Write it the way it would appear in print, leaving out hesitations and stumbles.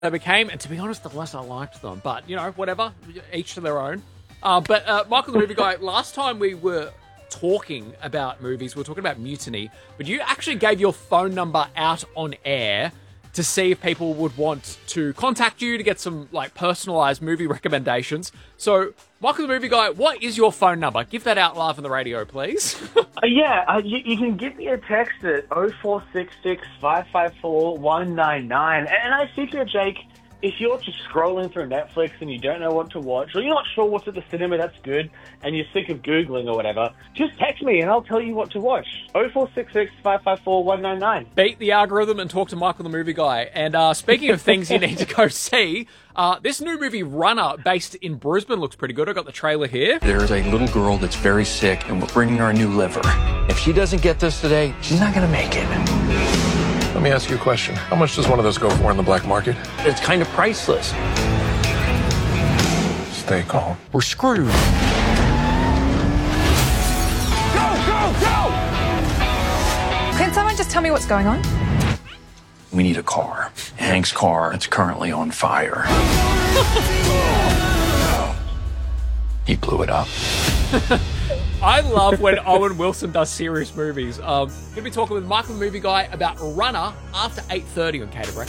they became, and to be honest, the less I liked them. But, you know, whatever, each to their own. But Michael the Movie Guy, last time we were talking about movies, we were talking about Mutiny, but you actually gave your phone number out on air to see if people would want to contact you to get some, like, personalised movie recommendations. So, Michael the Movie Guy, what is your phone number? Give that out live on the radio, please. You can give me a text at 0466 554 199. And I think that, Jake, if you're just scrolling through Netflix and you don't know what to watch, or you're not sure what's at the cinema that's good, and you're sick of Googling or whatever, just text me and I'll tell you what to watch. 0466 554 199. Beat the algorithm and talk to Michael the Movie Guy. And speaking of things you need to go see, this new movie, Runner, based in Brisbane, looks pretty good. I got the trailer here. There's a little girl that's very sick, and we're bringing her a new liver. If she doesn't get this today, she's not going to make it. Let me ask you a question. How much does one of those go for in the black market? It's kind of priceless. Stay calm. We're screwed. Go, go, go! Can someone just tell me what's going on? We need a car. Hank's car is currently on fire. He blew it up. I love when Owen Wilson does serious movies. Going to be talking with Michael the Movie Guy about Runner after 8:30 on Caterbreak.